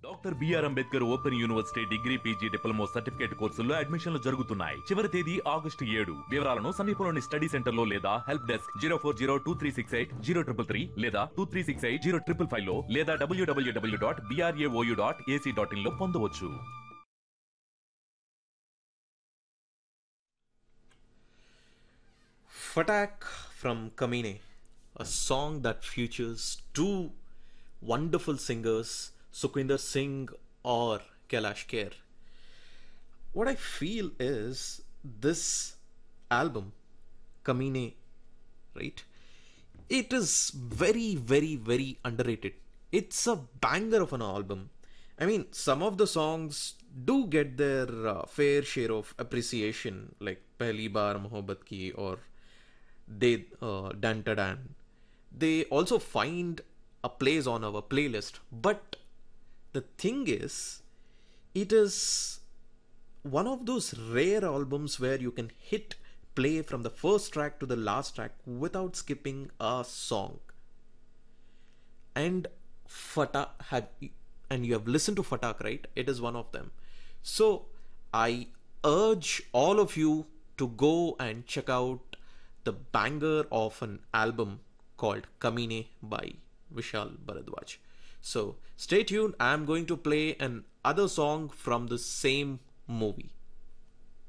Doctor BR Ambedkar open university degree PG diploma certificate కోర్సుల్లో అడ్మిషన్లు జరుగుతున్నాయి. చివరి తేదీ August 7. వివరాలను సమీపంలోని స్టడీ సెంటర్ లో లేదా హెల్ప్ డెస్క్ 04023680333 లేదా 23680555 లో లేదా www.bravo.ac.in లో పొందవచ్చు. Fatak from Kamine, a song that features two wonderful singers, Sukhwinder Singh or Kailash Kher. What I feel is this album, Kamine, right? It is very, very, very underrated. It's a banger of an album. I mean, some of the songs do get their fair share of appreciation, like Pehli Baar Mohabbat Ki or they Dan Ta Dan. They also find a place on our playlist. But the thing is, it is one of those rare albums where you can hit play from the first track to the last track without skipping a song. And you have listened to Fatak, right? It is one of them. So I urge all of you to go and check out the banger of an album called Kamine by Vishal Bharadwaj. So stay tuned. I am going to play another song from the same movie.